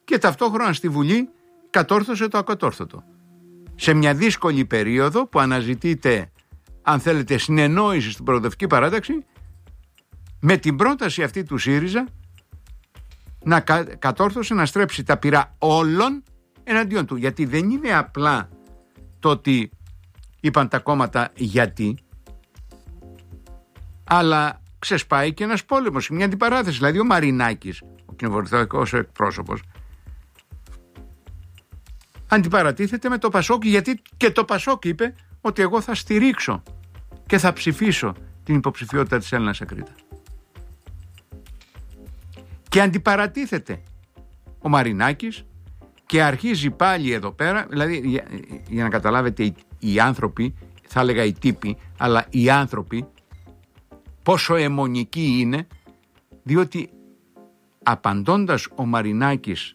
και ταυτόχρονα στη Βουλή κατόρθωσε το ακατόρθωτο. Σε μια δύσκολη περίοδο που αναζητείται, αν θέλετε, συνεννόηση στην προοδευτική παράταξη, με την πρόταση αυτή του ΣΥΡΙΖΑ να κατόρθωσε να στρέψει τα πυρά όλων εναντίον του. Γιατί δεν είναι απλά το ότι είπαν τα κόμματα γιατί, αλλά ξεσπάει και ένας πόλεμος, μια αντιπαράθεση. Δηλαδή ο Μαρινάκης, ο κοινοβουλευτικός εκπρόσωπος, αντιπαρατίθεται με το Πασόκ, γιατί και το Πασόκ είπε ότι εγώ θα στηρίξω και θα ψηφίσω την υποψηφιότητα της Έλενας Ακρίτα. Και αντιπαρατίθεται ο Μαρινάκης και αρχίζει πάλι εδώ πέρα, δηλαδή για να καταλάβετε οι άνθρωποι, θα έλεγα οι τύποι, αλλά οι άνθρωποι πόσο αιμονικοί είναι, διότι απαντώντας ο Μαρινάκης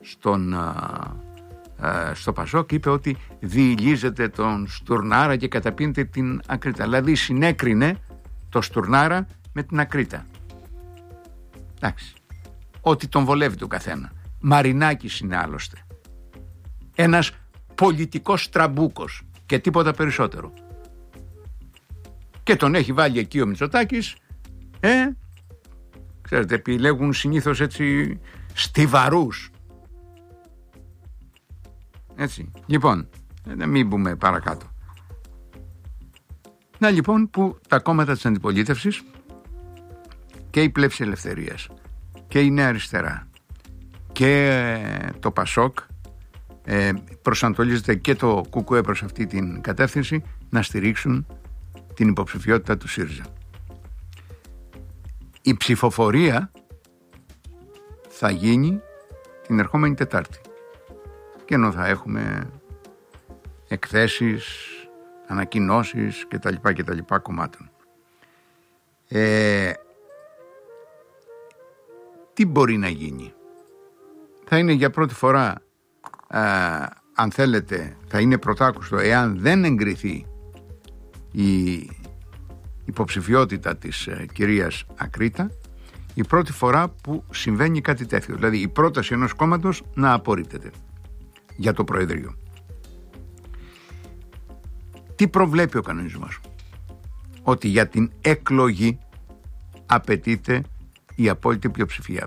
στο Πασόκ είπε ότι διηλίζεται τον Στουρνάρα και καταπίνεται την Ακρίτα. Δηλαδή συνέκρινε το Στουρνάρα με την Ακρίτα. Εντάξει. Ότι τον βολεύει τον καθένα. Μαρινάκης είναι άλλωστε ένας πολιτικός τραμπούκος και τίποτα περισσότερο. Και τον έχει βάλει εκεί ο Μητσοτάκης, ξέρετε, επιλέγουν συνήθως έτσι στιβαρούς. Έτσι. Λοιπόν, μην μπούμε παρακάτω. Να λοιπόν που τα κόμματα της αντιπολίτευσης και η Πλεύση Ελευθερίας και η Νέα Αριστερά και το Πασόκ προσανατολίζεται και το ΚΚΕ προς αυτή την κατεύθυνση να στηρίξουν την υποψηφιότητα του ΣΥΡΙΖΑ. Η ψηφοφορία θα γίνει την ερχόμενη Τετάρτη και ενώ θα έχουμε εκθέσεις, ανακοινώσεις κτλ. Κομμάτων. Τι μπορεί να γίνει? Θα είναι για πρώτη φορά, αν θέλετε, θα είναι πρωτάκουστο εάν δεν εγκριθεί η υποψηφιότητα της κυρίας Ακρίτα, η πρώτη φορά που συμβαίνει κάτι τέτοιο, δηλαδή η πρόταση ενός κόμματος να απορρίπτεται για το Προεδρείο. Τι προβλέπει ο κανονισμός? Ότι για την εκλογή απαιτείται η απόλυτη πλειοψηφία,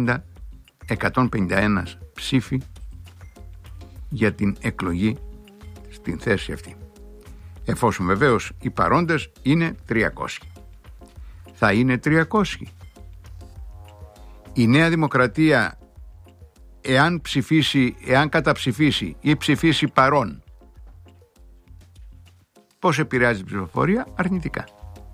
151 ψήφοι για την εκλογή στην θέση αυτή. Εφόσον βεβαίως οι παρόντες είναι 300. Θα είναι 300. Η Νέα Δημοκρατία, εάν καταψηφίσει ή ψηφίσει παρόν, πώς επηρεάζει την ψηφοφορία? Αρνητικά.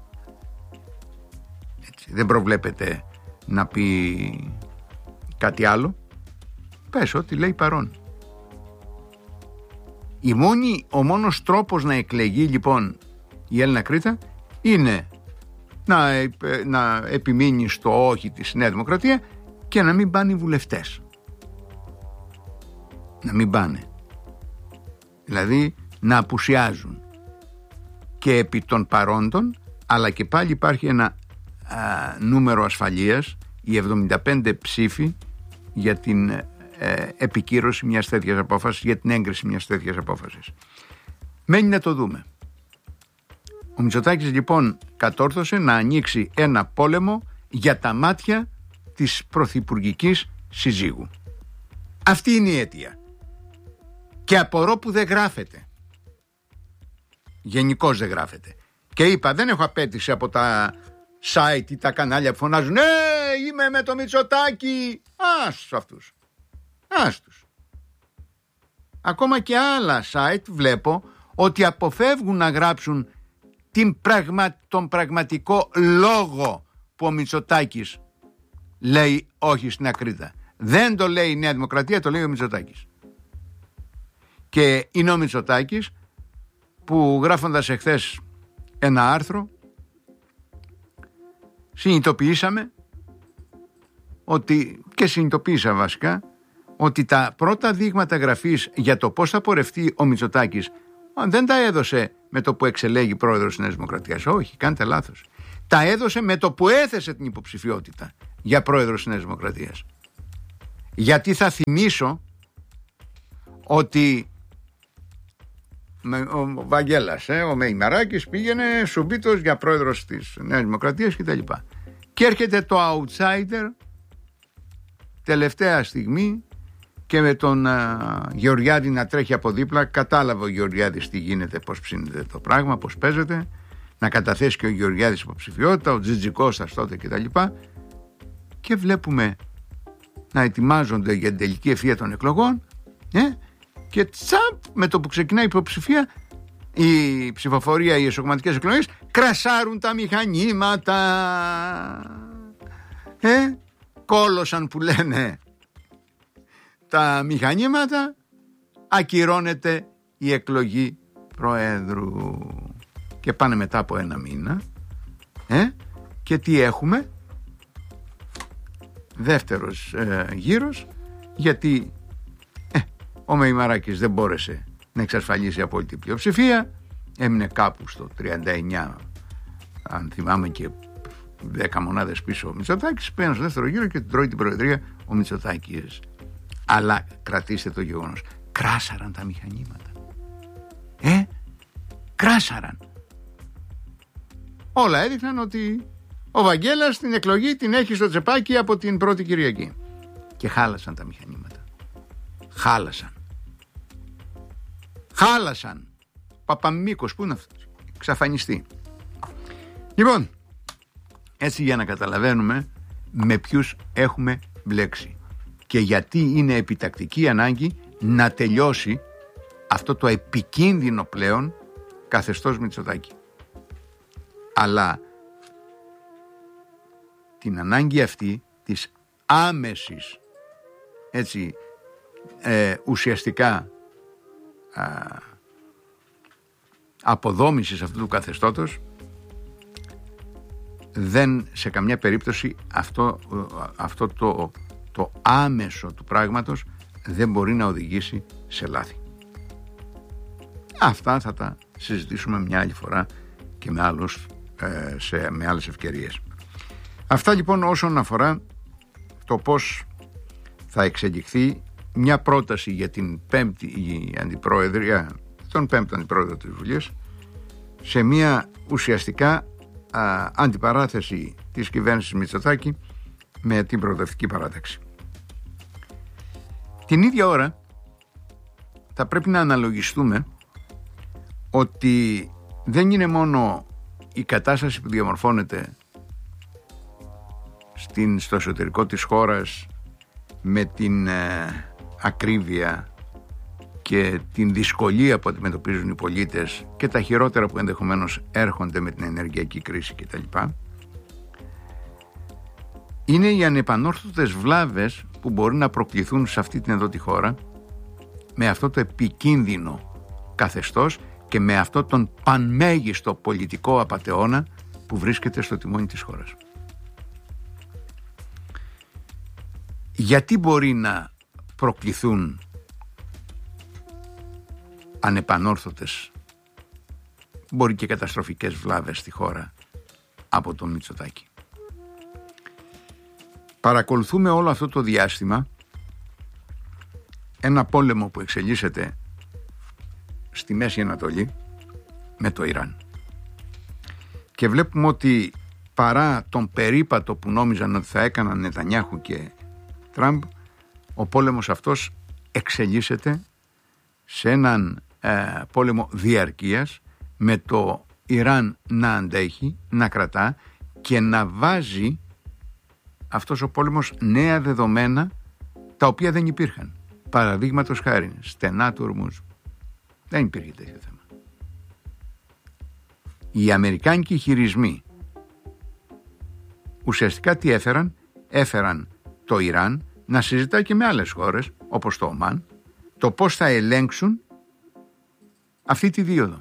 Έτσι, δεν προβλέπεται να πει κάτι άλλο. Πες ότι λέει παρόν. Ο μόνος τρόπος να εκλεγεί λοιπόν η Έλενα Ακρίτα είναι να επιμείνει στο όχι της Νέα Δημοκρατία και να μην πάνε οι βουλευτές. Να μην πάνε. Δηλαδή να απουσιάζουν και επί των παρόντων, αλλά και πάλι υπάρχει ένα νούμερο ασφαλείας, οι 75 ψήφοι για την επικύρωση μιας τέτοιας απόφασης, για την έγκριση μιας τέτοιας απόφασης. Μένει να το δούμε. Ο Μητσοτάκης λοιπόν κατόρθωσε να ανοίξει ένα πόλεμο για τα μάτια της πρωθυπουργικής συζύγου. Αυτή είναι η αίτια. Και απορώ που δεν γράφεται. Γενικώς δεν γράφεται. Και είπα, δεν έχω απέτηση από τα site ή τα κανάλια που φωνάζουν είμαι με το Μητσοτάκη. Άστους. Ακόμα και άλλα site βλέπω ότι αποφεύγουν να γράψουν τον πραγματικό λόγο που ο Μητσοτάκης λέει όχι στην Ακρίτα. Δεν το λέει η Νέα Δημοκρατία, το λέει ο Μητσοτάκης. Και είναι ο Μητσοτάκης που, γράφοντας εχθές ένα άρθρο, συνειδητοποίησα βασικά ότι τα πρώτα δείγματα γραφής για το πώς θα πορευτεί ο Μητσοτάκης δεν τα έδωσε με το που εξελέγει πρόεδρος της Νέας Δημοκρατίας. Όχι, κάνετε λάθος. Τα έδωσε με το που έθεσε την υποψηφιότητα για πρόεδρος της Νέας Δημοκρατίας. Γιατί θα θυμίσω ότι ο Βαγγέλας, ο Μεϊμαράκης πήγαινε σουμπίτος για πρόεδρος της Νέας Δημοκρατίας κτλ. Και έρχεται το outsider τελευταία στιγμή και με τον Γεωργιάδη να τρέχει από δίπλα. Κατάλαβε ο Γεωργιάδης τι γίνεται, πώς ψήνεται το πράγμα, πώς παίζεται. Να καταθέσει και ο Γεωργιάδης υποψηφιότητα, ο Τζιτζικώστας τότε κτλ. Και βλέπουμε να ετοιμάζονται για την τελική ευθεία των εκλογών και τσαπ, με το που ξεκινάει η υποψηφία, η ψηφοφορία, οι εσωκομματικές εκλογές, κρασάρουν τα μηχανήματα. Κόλωσαν που λένε τα μηχανήματα, ακυρώνεται η εκλογή Προέδρου. Και πάνε μετά από ένα μήνα και τι έχουμε? Δεύτερος γύρος, γιατί ο Μεϊμαράκης δεν μπόρεσε να εξασφαλίσει απόλυτη πλειοψηφία, έμεινε κάπου στο 39, αν θυμάμαι, και 10 μονάδες πίσω ο Μητσοτάκης. Πήγαινε στο δεύτερο γύρο και τρώει την προεδρία ο Μητσοτάκης. Αλλά κρατήστε το γεγονός, κράσαραν τα μηχανήματα. Κράσαραν. Όλα έδειχναν ότι ο Βαγγέλας την εκλογή την έχει στο τσεπάκι από την πρώτη Κυριακή. Και χάλασαν τα μηχανήματα. Χάλασαν. Παπαμίκος, πού είναι αυτός? Ξαφανιστεί. Λοιπόν, έτσι για να καταλαβαίνουμε με ποιους έχουμε μπλέξει και γιατί είναι επιτακτική ανάγκη να τελειώσει αυτό το επικίνδυνο πλέον καθεστώς Μητσοτάκη. Αλλά την ανάγκη αυτή της άμεσης, έτσι, ουσιαστικά αποδόμησης αυτού του καθεστώτος, δεν σε καμιά περίπτωση αυτό το άμεσο του πράγματος δεν μπορεί να οδηγήσει σε λάθη. Αυτά θα τα συζητήσουμε μια άλλη φορά και με άλλες ευκαιρίες. Αυτά λοιπόν όσον αφορά το πώς θα εξελιχθεί μια πρόταση για την πέμπτη αντιπρόεδρια, τον πέμπτο αντιπρόεδρο της Βουλής, σε μια ουσιαστικά αντιπαράθεση της κυβέρνησης Μητσοτάκη με την προοδευτική παράταξη. Την ίδια ώρα θα πρέπει να αναλογιστούμε ότι δεν είναι μόνο η κατάσταση που διαμορφώνεται στο εσωτερικό της χώρας με την ακρίβεια και την δυσκολία που αντιμετωπίζουν οι πολίτες και τα χειρότερα που ενδεχομένως έρχονται με την ενεργειακή κρίση κτλ. Είναι οι ανεπανόρθωτες βλάβες που μπορεί να προκληθούν σε αυτή την εδώ τη χώρα με αυτό το επικίνδυνο καθεστώς και με αυτό τον πανμέγιστο πολιτικό απατεώνα που βρίσκεται στο τιμόνι της χώρας. Γιατί μπορεί να προκληθούν ανεπανόρθωτες, μπορεί και καταστροφικές βλάβες στη χώρα από τον Μητσοτάκη? Παρακολουθούμε όλο αυτό το διάστημα ένα πόλεμο που εξελίσσεται στη Μέση Ανατολή με το Ιράν. Και βλέπουμε ότι παρά τον περίπατο που νόμιζαν ότι θα έκαναν Νετανιάχου και Τραμπ, ο πόλεμος αυτός εξελίσσεται σε έναν πόλεμο διαρκείας, με το Ιράν να αντέχει, να κρατά και να βάζει αυτός ο πόλεμος νέα δεδομένα τα οποία δεν υπήρχαν. Παραδείγματος χάρη, στενά του Ορμούζ. Δεν υπήρχε τέτοιο θέμα. Οι αμερικάνικοι χειρισμοί ουσιαστικά τι έφεραν? Έφεραν το Ιράν να συζητάει και με άλλες χώρες όπως το Ομάν το πώς θα ελέγξουν αυτή τη δίωδο.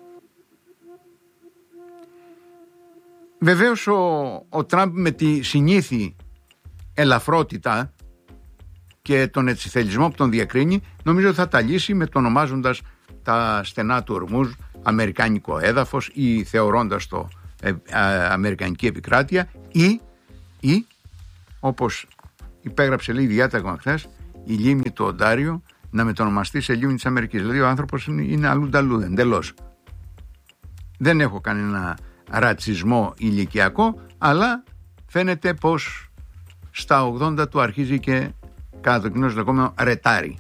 Βεβαίως ο Τραμπ με τη συνήθη ελαφρότητα και τον ετσιθελισμό που τον διακρίνει, νομίζω θα τα λύσει με το ονομάζοντας τα στενά του Ορμούζ αμερικάνικο έδαφος ή θεωρώντας το αμερικανική επικράτεια ή όπως υπέγραψε λέει διάταγμα χθες, η λίμνη του Οντάριο να μετονομαστεί σε λίμνη της Αμερικής. Δηλαδή ο άνθρωπος είναι αλλού εντελώς. Δεν έχω κανένα ρατσισμό ηλικιακό, αλλά φαίνεται πως στα 80 του αρχίζει και κατά το κοινό λεγόμενο ρετάρι.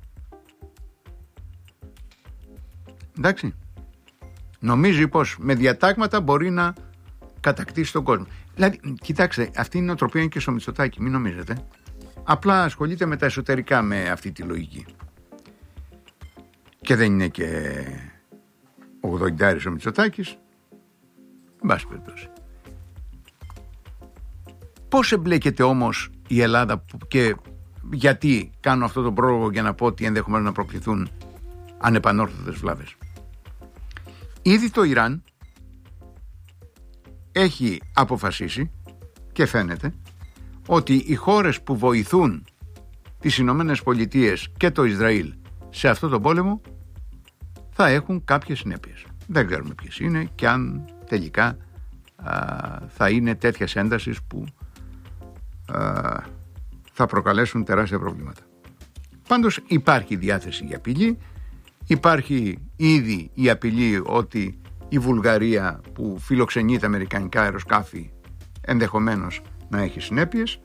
Εντάξει. Νομίζει πως με διατάγματα μπορεί να κατακτήσει τον κόσμο. Δηλαδή, κοιτάξτε, αυτή είναι η νοοτροπία και στο Μητσοτάκη, μην νομίζετε. Απλά ασχολείται με τα εσωτερικά με αυτή τη λογική. Και δεν είναι και 80 ο Μητσοτάκης. Εν πάση περιπτώσει. Πώς εμπλέκεται όμως η Ελλάδα και γιατί κάνω αυτό τον πρόλογο για να πω ότι ενδεχομένως να προκληθούν ανεπανόρθωτες βλάβες. Ήδη το Ιράν έχει αποφασίσει και φαίνεται ότι οι χώρες που βοηθούν τις Ηνωμένες Πολιτείες και το Ισραήλ σε αυτό το πόλεμο θα έχουν κάποιες συνέπειες. Δεν ξέρουμε ποιες είναι και αν τελικά θα είναι τέτοιες έντασης που θα προκαλέσουν τεράστια προβλήματα. Πάντως υπάρχει διάθεση για απειλή. Υπάρχει ήδη η απειλή ότι η Βουλγαρία που φιλοξενεί τα αμερικανικά αεροσκάφη ενδεχομένως να έχει συνέπειες.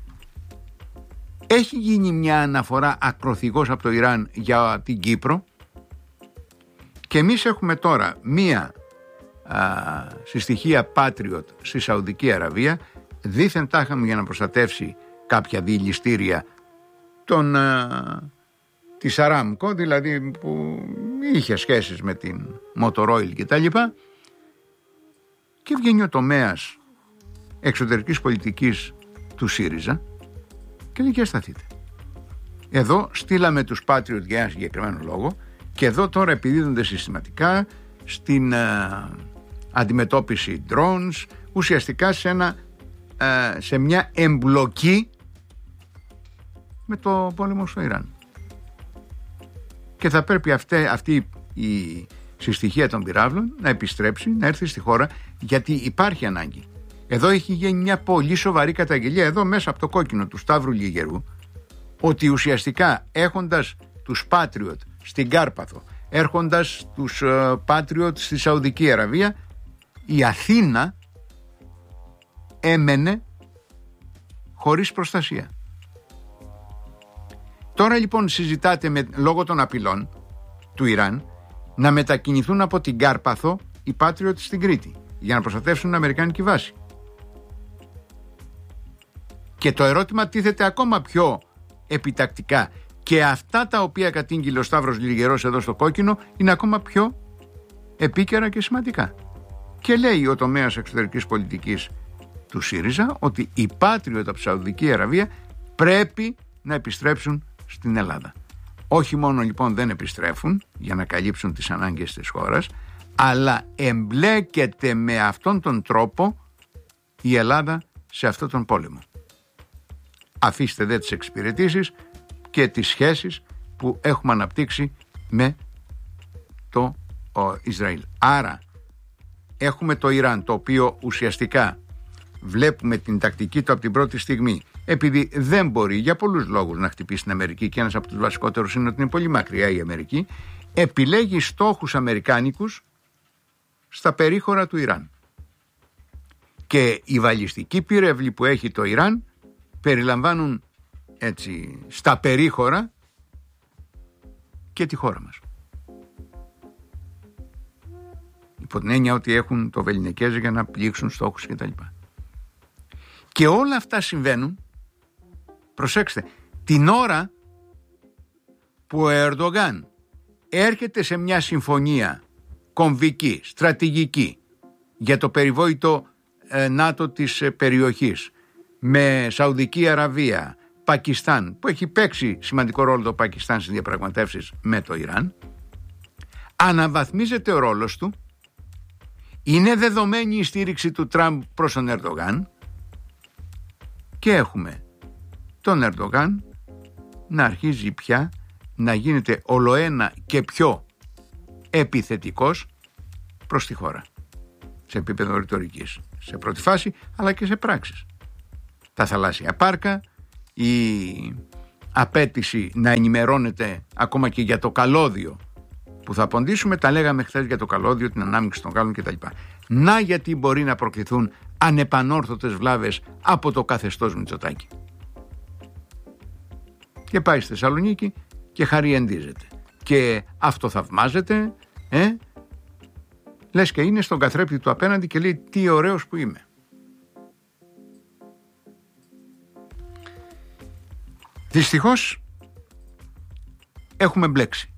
Έχει γίνει μια αναφορά ακροθυγός από το Ιράν για την Κύπρο και εμείς έχουμε τώρα μία συστοιχεία Patriot στη Σαουδική Αραβία, δήθεν τάχαμε για να προστατεύσει κάποια διηλιστήρια της Aramco, δηλαδή που είχε σχέσεις με την Motor Oil και τα λοιπά, και βγαίνει ο τομέας εξωτερικής πολιτικής του ΣΥΡΙΖΑ και λέει και σταθείτε. Εδώ στείλαμε τους Patriot για ένα συγκεκριμένο λόγο και εδώ τώρα επιδίδονται συστηματικά στην αντιμετώπιση drones, ουσιαστικά σε μια εμπλοκή με το πόλεμο στο Ιράν. Και θα πρέπει αυτή η συστοιχεία των πυράβλων να επιστρέψει, να έρθει στη χώρα, γιατί υπάρχει ανάγκη. Εδώ έχει γίνει μια πολύ σοβαρή καταγγελία, εδώ μέσα από το κόκκινο του Σταύρου Λιγερού, ότι ουσιαστικά έχοντας τους Patriot στην Κάρπαθο, έρχοντας τους Patriot στη Σαουδική Αραβία, η Αθήνα έμενε χωρίς προστασία. Τώρα λοιπόν συζητάτε λόγω των απειλών του Ιράν να μετακινηθούν από την Κάρπαθο οι Patriot στην Κρήτη για να προστατεύσουν την αμερικάνικη βάση. Και το ερώτημα τίθεται ακόμα πιο επιτακτικά, και αυτά τα οποία κατήγγειλε ο Σταύρος Λιγερός εδώ στο κόκκινο είναι ακόμα πιο επίκαιρα και σημαντικά. Και λέει ο τομέας εξωτερικής πολιτικής του ΣΥΡΙΖΑ ότι οι Patriot από τη Σαουδική Αραβία πρέπει να επιστρέψουν στην Ελλάδα. Όχι μόνο λοιπόν δεν επιστρέφουν για να καλύψουν τις ανάγκες της χώρας, αλλά εμπλέκεται με αυτόν τον τρόπο η Ελλάδα σε αυτόν τον πόλεμο. Αφήστε δε τις εξυπηρετήσεις και τις σχέσεις που έχουμε αναπτύξει με το Ισραήλ. Άρα έχουμε το Ιράν, το οποίο ουσιαστικά βλέπουμε την τακτική του από την πρώτη στιγμή, επειδή δεν μπορεί για πολλούς λόγους να χτυπήσει την Αμερική, και ένας από τους βασικότερους είναι ότι είναι πολύ μακριά η Αμερική, επιλέγει στόχους αμερικάνικους στα περίχωρα του Ιράν. Και οι βαλιστικοί πύραυλοι που έχει το Ιράν περιλαμβάνουν έτσι στα περίχωρα και τη χώρα μας. Υπό την έννοια ότι έχουν το βεληνικέζο για να πλήξουν στόχους κτλ. Και όλα αυτά συμβαίνουν, προσέξτε, την ώρα που ο Ερντογάν έρχεται σε μια συμφωνία κομβική, στρατηγική για το περιβόητο ΝΑΤΟ της περιοχής με Σαουδική Αραβία, Πακιστάν, που έχει παίξει σημαντικό ρόλο το Πακιστάν στις διαπραγματεύσεις με το Ιράν, αναβαθμίζεται ο ρόλος του, είναι δεδομένη η στήριξη του Τραμπ προς τον Ερντογάν και έχουμε τον Ερντογάν να αρχίζει πια να γίνεται ολοένα και πιο επιθετικός προς τη χώρα σε επίπεδο ρητορικής, σε πρώτη φάση αλλά και σε πράξεις. Τα θαλάσσια πάρκα, απέτηση να ενημερώνεται ακόμα και για το καλώδιο που θα ποντίσουμε. Τα λέγαμε χθες για το καλώδιο, την ανάμειξη των γάλων κτλ. Να γιατί μπορεί να προκληθούν ανεπανόρθωτες βλάβες από το καθεστώς Μητσοτάκη. Και πάει στη Θεσσαλονίκη και χαριεντίζεται και αυτοθαυμάζεται, λες και είναι στον καθρέπτη του απέναντι και λέει τι ωραίος που είμαι. Δυστυχώς έχουμε μπλέξει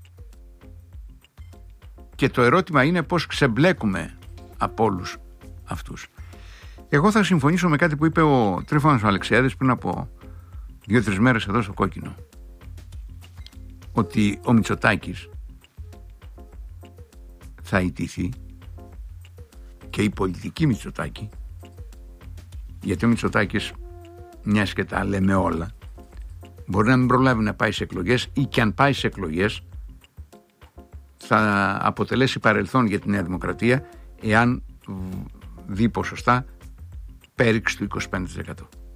και το ερώτημα είναι πώς ξεμπλέκουμε από όλους αυτούς. Εγώ θα συμφωνήσω με κάτι που είπε ο Τρίφωνας Αλεξιάδης πριν από 2-3 μέρες εδώ στο Κόκκινο, ότι ο Μητσοτάκης θα ιτηθεί και η πολιτική Μητσοτάκη, γιατί ο Μητσοτάκης, μιας και τα λέμε όλα, μπορεί να μην προλάβει να πάει σε εκλογές ή και αν πάει σε εκλογές θα αποτελέσει παρελθόν για τη Νέα Δημοκρατία εάν δει ποσοστά πέριξη του 25%.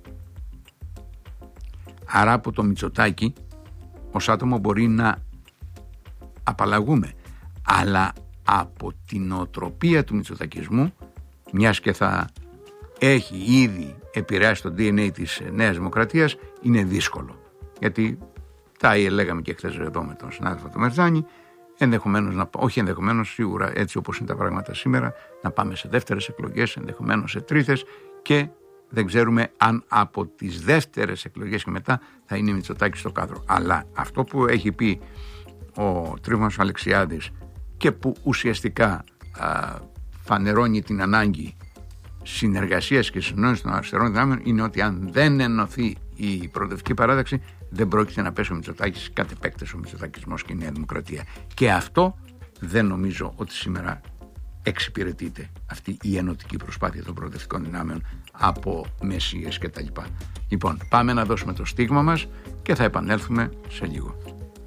Άρα από το Μητσοτάκη ως άτομο μπορεί να απαλλαγούμε, αλλά από την νοοτροπία του μητσοτακισμού, μιας και θα έχει ήδη επηρεάσει το DNA της Νέας Δημοκρατίας, είναι δύσκολο. Γιατί τα λέγαμε και χθες εδώ με τον συνάδελφο του Μερζάνη, ενδεχομένως, σίγουρα έτσι όπως είναι τα πράγματα σήμερα, να πάμε σε δεύτερες εκλογές, ενδεχομένως σε τρίτες, και δεν ξέρουμε αν από τις δεύτερες εκλογές και μετά θα είναι Μητσοτάκης στο κάδρο. Αλλά αυτό που έχει πει ο Τρίφωνας Αλεξιάδης και που ουσιαστικά φανερώνει την ανάγκη συνεργασίας και συνεννόησης των αριστερών δυνάμεων είναι ότι αν δεν ενωθεί η προοδευτική παράταξη δεν πρόκειται να πέσει ο Μητσοτάκης, κατ' επέκταση ο μητσοτακισμός και η Νέα Δημοκρατία. Και αυτό δεν νομίζω ότι σήμερα εξυπηρετείται, αυτή η ενωτική προσπάθεια των προοδευτικών δυνάμεων από μεσίες και τα λοιπά. Λοιπόν, πάμε να δώσουμε το στίγμα μας και θα επανέλθουμε σε λίγο.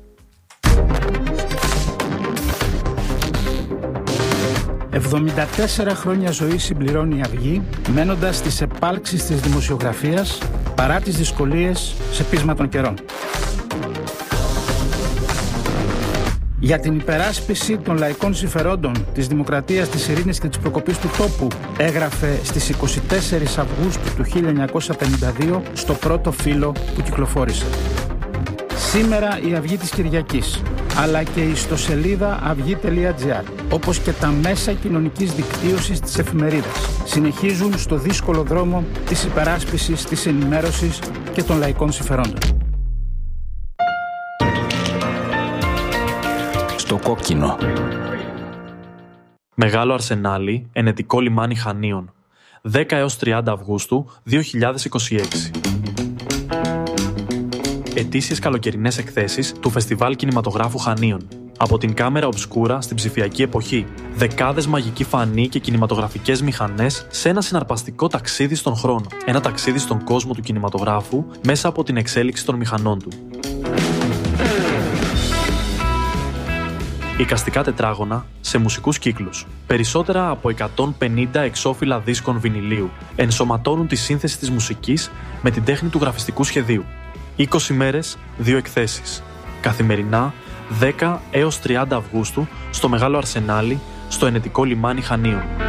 «74 χρόνια ζωή συμπληρώνει η Αυγή, μένοντας στις επάλξεις της δημοσιογραφίας παρά τις δυσκολίες σε πείσμα των καιρών. Για την υπεράσπιση των λαϊκών συμφερόντων, της δημοκρατίας, της ειρήνης και της προκοπής του τόπου, έγραφε στις 24 Αυγούστου του 1952 στο πρώτο φύλλο που κυκλοφόρησε. Σήμερα η Αυγή της Κυριακής, αλλά και η ιστοσελίδα αυγή.gr, όπως και τα μέσα κοινωνικής δικτύωσης της εφημερίδας, συνεχίζουν στο δύσκολο δρόμο της υπεράσπισης, της ενημέρωσης και των λαϊκών συμφερόντων. Στο Κόκκινο. Μεγάλο Αρσενάλι, ενετικό λιμάνι Χανίων. 10 έως 30 Αυγούστου 2026. Ετήσιες καλοκαιρινές εκθέσεις του Φεστιβάλ Κινηματογράφου Χανίων. Από την κάμερα ομπσκούρα στην ψηφιακή εποχή. Δεκάδες μαγικοί φανοί και κινηματογραφικές μηχανές σε ένα συναρπαστικό ταξίδι στον χρόνο. Ένα ταξίδι στον κόσμο του κινηματογράφου μέσα από την εξέλιξη των μηχανών του. Εικαστικά τετράγωνα σε μουσικούς κύκλους. Περισσότερα από 150 εξώφυλλα δίσκων βινιλίου ενσωματώνουν τη σύνθεση της μουσικής με την τέχνη του γραφιστικού σχεδίου. 20 μέρες, 2 εκθέσεις. Καθημερινά, 10 έως 30 Αυγούστου, στο Μεγάλο Αρσενάλι, στο ενετικό λιμάνι Χανίων.